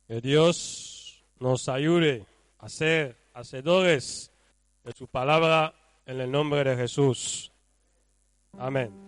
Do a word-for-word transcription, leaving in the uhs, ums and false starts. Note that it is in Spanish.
Que Dios nos ayude a ser hacedores de su palabra en el nombre de Jesús. Amén.